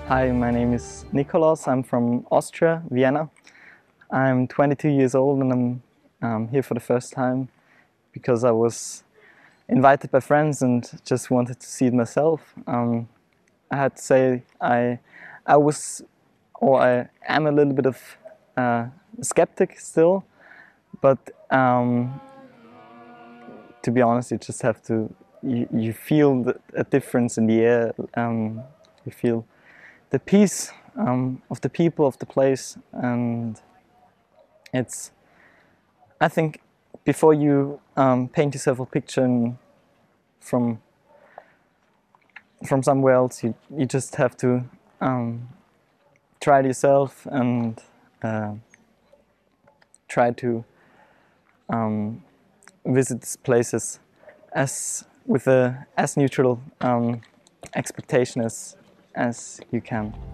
Hi, my name is Nikolaus. I'm from Austria, Vienna. I'm 22 years old and I'm here for the first time because I was invited by friends and just wanted to see it myself. I had to say I was, or I am a little bit of a skeptic still, but to be honest, you just have to, you feel a difference in the air. You feel the peace of the people, of the place, and it's, I think, before you paint yourself a picture from somewhere else, you just have to try it yourself and try to visit these places as with a as neutral expectation as you can.